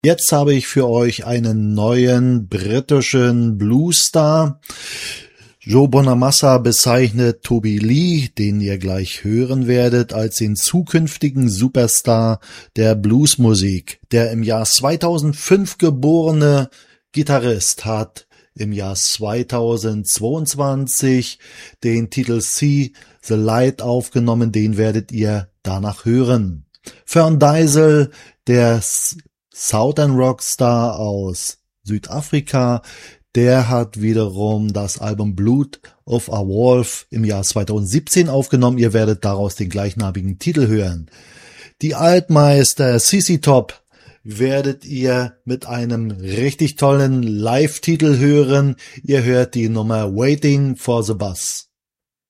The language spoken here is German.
Jetzt habe ich für euch einen neuen britischen Bluesstar. Joe Bonamassa bezeichnet Toby Lee, den ihr gleich hören werdet, als den zukünftigen Superstar der Bluesmusik. Der im Jahr 2005 geborene Gitarrist hat im Jahr 2022 den Titel See the Light aufgenommen, den werdet ihr danach hören. Fern Diesel, der Southern Rockstar aus Südafrika, der hat wiederum das Album Blood of a Wolf im Jahr 2017 aufgenommen. Ihr werdet daraus den gleichnamigen Titel hören. Die Altmeister CC Top werdet ihr mit einem richtig tollen Live-Titel hören. Ihr hört die Nummer Waiting for the Bus.